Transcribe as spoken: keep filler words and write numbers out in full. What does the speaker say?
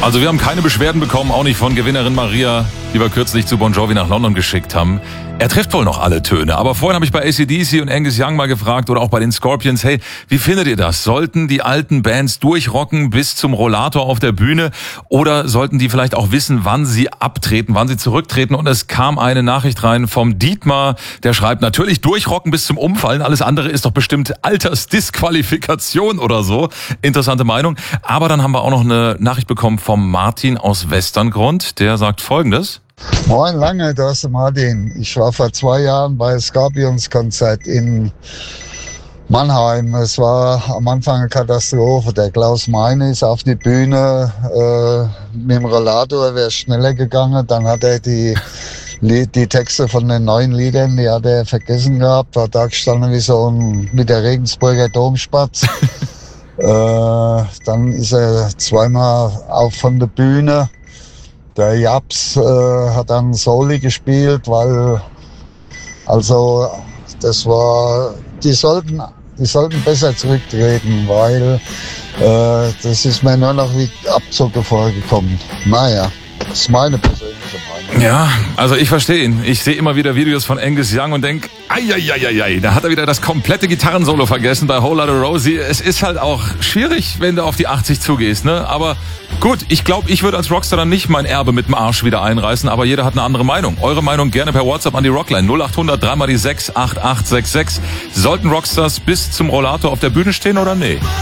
Also wir haben keine Beschwerden bekommen, auch nicht von Gewinnerin Maria, die wir kürzlich zu Bon Jovi nach London geschickt haben. Er trifft wohl noch alle Töne. Aber vorhin habe ich bei A C D C und Angus Young mal gefragt oder auch bei den Scorpions, hey, wie findet ihr das? Sollten die alten Bands durchrocken bis zum Rollator auf der Bühne oder sollten die vielleicht auch wissen, wann sie abtreten, wann sie zurücktreten? Und es kam eine Nachricht rein vom Dietmar, der schreibt, natürlich durchrocken bis zum Umfallen. Alles andere ist doch bestimmt Altersdisqualifikation oder so. Interessante Meinung. Aber dann haben wir auch noch eine Nachricht bekommen vom Martin aus Westerngrund. Der sagt Folgendes. Moin Lange, da ist der Martin. Ich war vor zwei Jahren bei Scorpions Konzert in Mannheim. Es war am Anfang eine Katastrophe. Der Klaus Meine ist auf die Bühne äh, mit dem Rollator, wäre schneller gegangen. Dann hat er die, die Texte von den neuen Liedern, die hat er vergessen gehabt. War da gestanden wie so ein mit der Regensburger Domspatz. äh, dann ist er zweimal auf von der Bühne. Der Japs äh, hat dann Soli gespielt, weil, also, das war, die sollten, die sollten besser zurücktreten, weil äh, das ist mir nur noch wie Abzocke vorgekommen. Naja, das ist meine persönliche Meinung. Ja, also ich verstehe ihn. Ich sehe immer wieder Videos von Angus Young und denke, eieieiei, da hat er wieder das komplette Gitarrensolo vergessen bei Whole Lotta Rosie. Es ist halt auch schwierig, wenn du auf die achtzig zugehst, ne? Aber gut, ich glaube, ich würde als Rockstar dann nicht mein Erbe mit dem Arsch wieder einreißen, aber jeder hat eine andere Meinung. Eure Meinung gerne per WhatsApp an die Rockline null acht hundert drei mal die sechs acht acht sechs sechs. Sollten Rockstars bis zum Rollator auf der Bühne stehen oder nee?